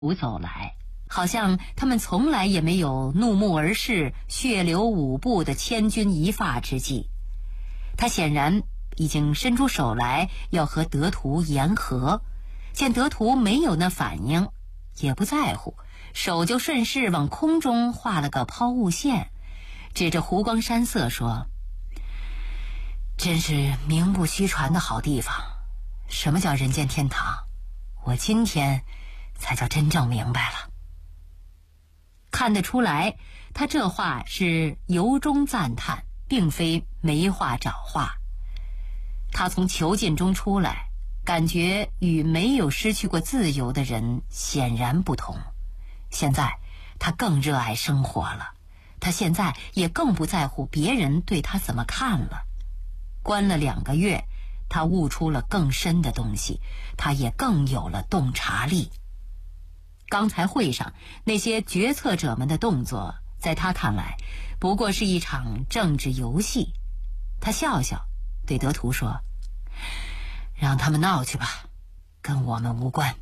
徒走来，好像他们从来也没有怒目而视、血流五步的千钧一发之际。他显然已经伸出手来要和德图言和，见德图没有那反应，也不在乎，手就顺势往空中画了个抛物线，指着湖光山色说：“真是名不虚传的好地方，什么叫人间天堂？我今天才叫真正明白了。”看得出来，他这话是由衷赞叹，并非没话找话。他从囚禁中出来，感觉与没有失去过自由的人显然不同。现在他更热爱生活了，他现在也更不在乎别人对他怎么看了。关了2个月，他悟出了更深的东西，他也更有了洞察力。刚才会上那些决策者们的动作，在他看来不过是一场政治游戏。他笑笑对德图说：“让他们闹去吧，跟我们无关。”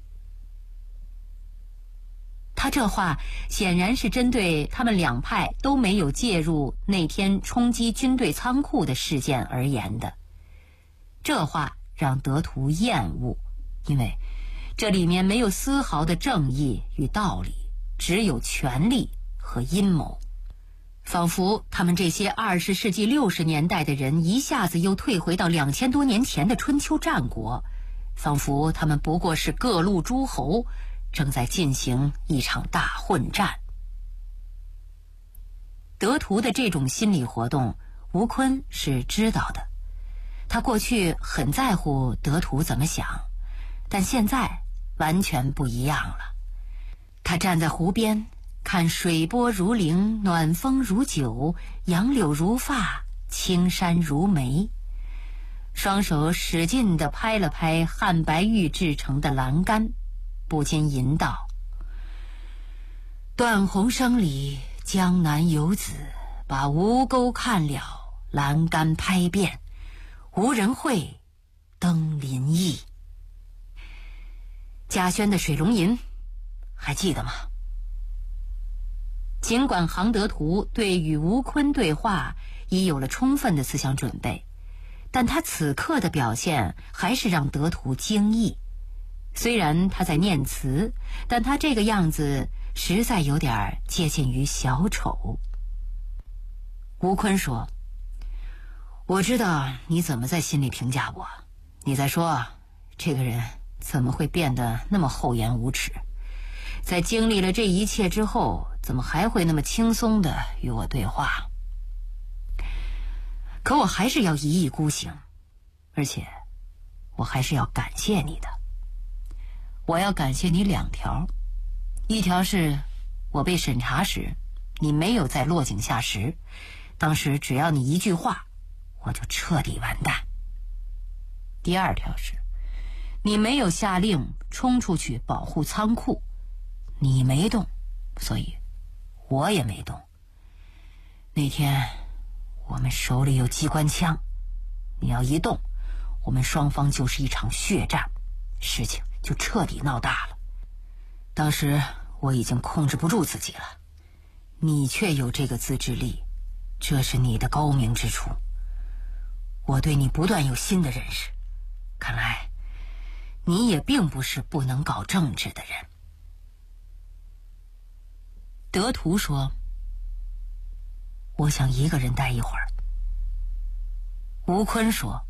他这话显然是针对他们两派都没有介入那天冲击军队仓库的事件而言的。这话让德图厌恶，因为这里面没有丝毫的正义与道理，只有权力和阴谋。仿佛他们这些20世纪60年代的人一下子又退回到2000多年前的春秋战国，仿佛他们不过是各路诸侯正在进行一场大混战。德图的这种心理活动，吴坤是知道的。他过去很在乎德图怎么想，但现在完全不一样了。他站在湖边，看水波如粼，暖风如酒，杨柳如发，青山如眉，双手使劲地拍了拍汉白玉制成的栏杆，不禁吟道：“断鸿声里江南游子，把吴钩看了，栏杆拍遍，无人会登临意。”贾轩的《水龙吟》还记得吗？尽管杭德图对与吴坤对话已有了充分的思想准备，但他此刻的表现还是让德图惊异。虽然他在念词，但他这个样子实在有点接近于小丑。吴坤说：“我知道你怎么在心里评价我，你在说这个人怎么会变得那么厚颜无耻，在经历了这一切之后，怎么还会那么轻松地与我对话？可我还是要一意孤行，而且我还是要感谢你的。我要感谢你2条，一条是我被审查时，你没有在落井下石，当时只要你一句话，我就彻底完蛋。第2条是你没有下令冲出去保护仓库，你没动，所以我也没动。那天我们手里有机关枪，你要一动，我们双方就是一场血战，事情就彻底闹大了。当时我已经控制不住自己了，你却有这个自制力，这是你的高明之处。我对你不断有新的认识，看来你也并不是不能搞政治的人。德图说：“我想一个人待一会儿。”吴坤说：“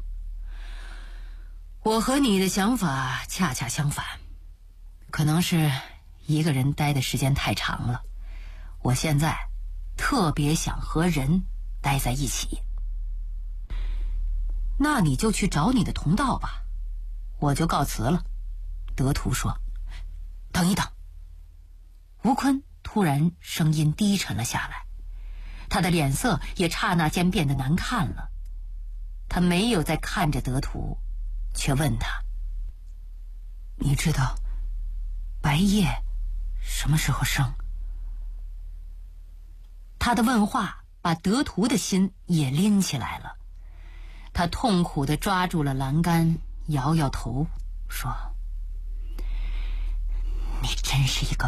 我和你的想法恰恰相反，可能是一个人待的时间太长了，我现在特别想和人待在一起。”那你就去找你的同道吧，我就告辞了。德图说：“等一等。”吴坤突然声音低沉了下来，他的脸色也刹那间变得难看了。他没有再看着德图，却问他：“你知道白夜什么时候生？”他的问话把德图的心也拎起来了。他痛苦地抓住了栏杆，摇摇头说：“ 你真是一个